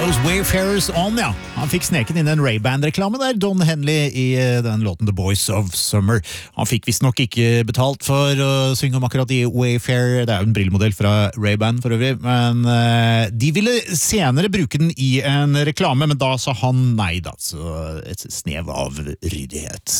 Those Wayfarers On, ja. Han fikk sneket inn en Ray-Ban-reklame der, Don Henley, i den låten The Boys of Summer. Han fikk visst nok ikke betalt for å synge om akkurat i Wayfarer. Det er jo en brillmodell fra Ray-Ban for øvrig, men de ville senere bruke den i en reklame, men da sa han nei da, så et snev av ryddighet.